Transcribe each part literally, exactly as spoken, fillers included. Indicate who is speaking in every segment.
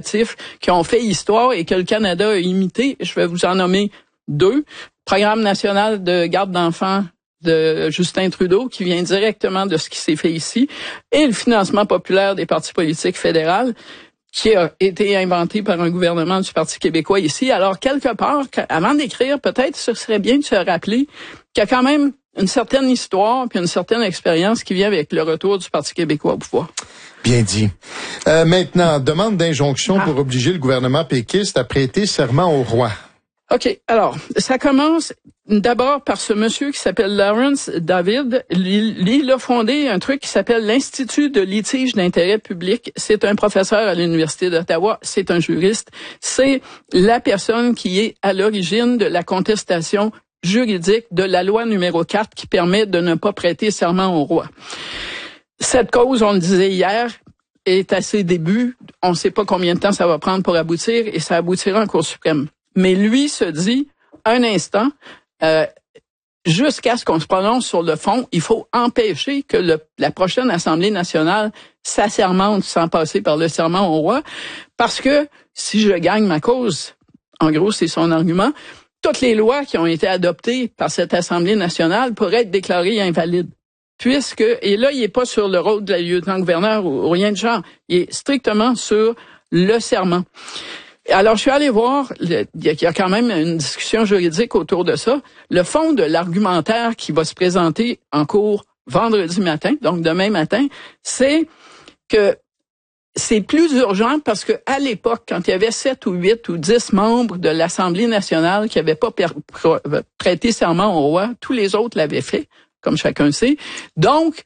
Speaker 1: positifs qui ont fait histoire et que le Canada a imité. Je vais vous en nommer deux. Programme national de garde d'enfants de Justin Trudeau, qui vient directement de ce qui s'est fait ici, et le financement populaire des partis politiques fédéraux, qui a été inventé par un gouvernement du Parti québécois ici. Alors, quelque part, avant d'écrire, peut-être ce serait bien de se rappeler qu'il y a quand même une certaine histoire puis une certaine expérience qui vient avec le retour du Parti québécois au pouvoir.
Speaker 2: Bien dit. Euh, maintenant, demande d'injonction ah. pour obliger le gouvernement péquiste à prêter serment au roi.
Speaker 1: OK. Alors, ça commence d'abord par ce monsieur qui s'appelle Lawrence David. Il, il a fondé un truc qui s'appelle l'Institut de litige d'intérêt public. C'est un professeur à l'Université d'Ottawa. C'est un juriste. C'est la personne qui est à l'origine de la contestation juridique de la loi numéro quatre qui permet de ne pas prêter serment au roi. Cette cause, on le disait hier, est à ses débuts. On ne sait pas combien de temps ça va prendre pour aboutir et ça aboutira en Cour suprême. Mais lui se dit, un instant, euh, jusqu'à ce qu'on se prononce sur le fond, il faut empêcher que le, la prochaine Assemblée nationale s'assermente sans passer par le serment au roi, parce que si je gagne ma cause, en gros, c'est son argument, toutes les lois qui ont été adoptées par cette Assemblée nationale pourraient être déclarées invalides. Puisque, et là, il n'est pas sur le rôle de la lieutenant-gouverneur ou, ou rien de genre, il est strictement sur le serment. Alors, je suis allé voir, il y a quand même une discussion juridique autour de ça. Le fond de l'argumentaire qui va se présenter en cours vendredi matin, donc demain matin, c'est que c'est plus urgent parce que à l'époque, quand il y avait sept ou huit ou dix membres de l'Assemblée nationale qui n'avaient pas prêté serment au roi, tous les autres l'avaient fait, comme chacun sait. Donc,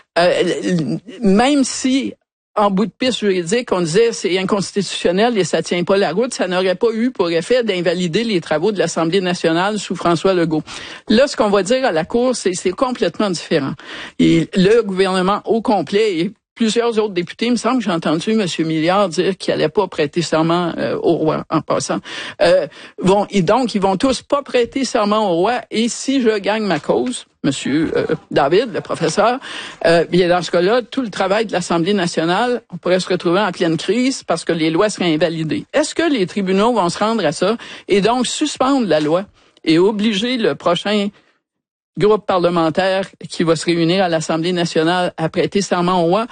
Speaker 1: euh, même si en bout de piste juridique, on disait c'est inconstitutionnel et ça tient pas la route, ça n'aurait pas eu pour effet d'invalider les travaux de l'Assemblée nationale sous François Legault. Là, ce qu'on va dire à la Cour, c'est c'est complètement différent. Et le gouvernement au complet et plusieurs autres députés, il me semble que j'ai entendu M. Milliard dire qu'il allait pas prêter serment euh, au roi en passant. Euh, vont, et donc, ils vont tous pas prêter serment au roi et si je gagne ma cause, Monsieur euh, David, le professeur, euh, bien dans ce cas-là, tout le travail de l'Assemblée nationale, on pourrait se retrouver en pleine crise parce que les lois seraient invalidées. Est-ce que les tribunaux vont se rendre à ça et donc suspendre la loi et obliger le prochain groupe parlementaire qui va se réunir à l'Assemblée nationale à prêter serment au roi?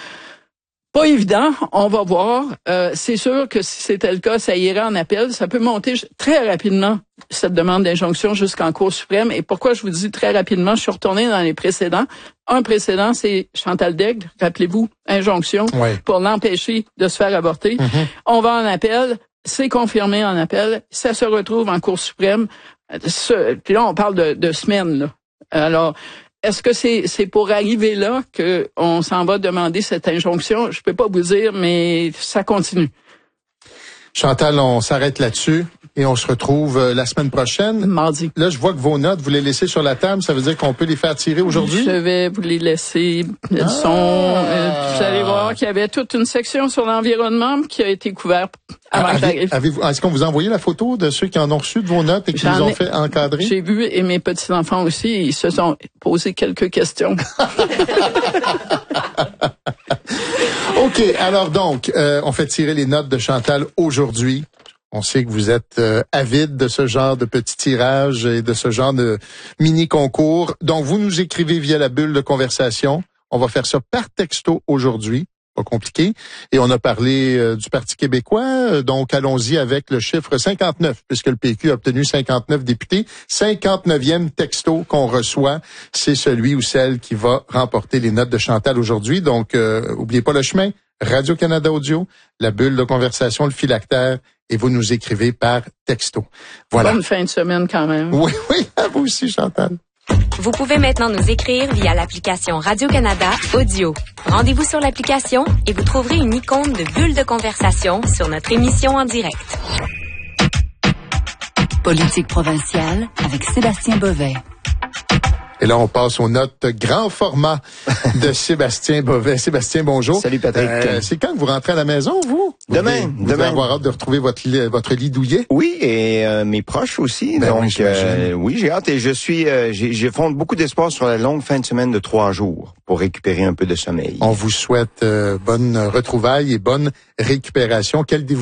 Speaker 1: Pas évident, on va voir. Euh, c'est sûr que si c'était le cas, ça irait en appel. Ça peut monter très rapidement, cette demande d'injonction, jusqu'en Cour suprême. Et pourquoi je vous dis très rapidement, je suis retournée dans les précédents. Un précédent, c'est Chantal Daigle, rappelez-vous, injonction oui. pour l'empêcher de se faire avorter. Mm-hmm. On va en appel, c'est confirmé en appel, ça se retrouve en Cour suprême. Ce, puis là, on parle de, de semaines, là. Alors, est-ce que c'est c'est pour arriver là que on s'en va demander cette injonction? Je peux pas vous dire, mais ça continue.
Speaker 2: Chantal, on s'arrête là-dessus et on se retrouve la semaine prochaine.
Speaker 1: Mardi.
Speaker 2: Là, je vois que vos notes, vous les laissez sur la table. Ça veut dire qu'on peut les faire tirer aujourd'hui?
Speaker 1: Je vais vous les laisser. Elles ah. sont, euh, vous allez voir qu'il y avait toute une section sur l'environnement qui a été couverte avant que j'arrive.
Speaker 2: Avez-vous, est-ce qu'on vous a envoyé la photo de ceux qui en ont reçu de vos notes et qui les ont fait encadrer?
Speaker 1: J'ai vu, et mes petits-enfants aussi, ils se sont posé quelques questions.
Speaker 2: OK, alors donc, euh, on fait tirer les notes de Chantal aujourd'hui. On sait que vous êtes euh, avide de ce genre de petits tirages et de ce genre de mini-concours. Donc, vous nous écrivez via la bulle de conversation. On va faire ça par texto aujourd'hui. Pas compliqué. Et on a parlé euh, du Parti québécois. Donc, allons-y avec le chiffre cinquante-neuf, puisque le P Q a obtenu cinquante-neuf députés. cinquante-neuvième texto qu'on reçoit, c'est celui ou celle qui va remporter les notes de Chantal aujourd'hui. Donc, euh, oubliez pas le chemin. Radio-Canada Audio, la bulle de conversation, le phylactère, et vous nous écrivez par texto. Voilà.
Speaker 1: Bonne fin de semaine quand même.
Speaker 2: Oui, oui, à vous aussi, Chantal.
Speaker 3: Vous pouvez maintenant nous écrire via l'application Radio-Canada Audio. Rendez-vous sur l'application et vous trouverez une icône de bulle de conversation sur notre émission en direct.
Speaker 4: Politique provinciale avec Sébastien Bovet.
Speaker 2: Et là, on passe aux notes grand format de Sébastien Bovet. Sébastien, bonjour.
Speaker 5: Salut, Patrick. Euh,
Speaker 2: c'est quand que vous rentrez à la maison, vous?
Speaker 5: Demain.
Speaker 2: Vous devez, vous
Speaker 5: demain.
Speaker 2: devez avoir hâte de retrouver votre lit, votre lit douillet.
Speaker 5: Oui, et euh, mes proches aussi.
Speaker 2: Ben
Speaker 5: donc,
Speaker 2: oui,
Speaker 5: euh, oui, j'ai hâte et je suis, euh, j'ai, j'ai fonde beaucoup d'espoir sur la longue fin de semaine de trois jours pour récupérer un peu de sommeil.
Speaker 2: On vous souhaite euh, bonne retrouvaille et bonne récupération. Quel